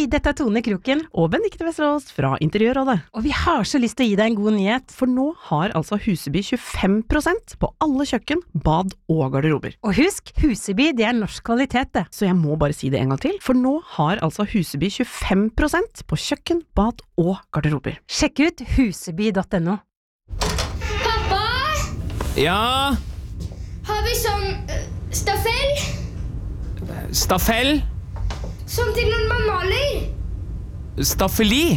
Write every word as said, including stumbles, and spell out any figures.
Hei, dette er Tone Kroken. Og Benedikte Vesterås fra Interiørrådet. Og vi har så lyst til å gi deg en god nyhet. For nå har altså Huseby tjuefem prosent på alle kjøkken, bad og garderober. Og husk, Huseby det er norsk kvalitet det. Så jeg må bare si det en gang til, for nå har altså Huseby tjuefem prosent på kjøkken, bad og garderober. Sjekk ut huseby punktum no. Pappa, Ja, har vi sånn uh, stafell? staffell, Sånn til når man maler? staffeli.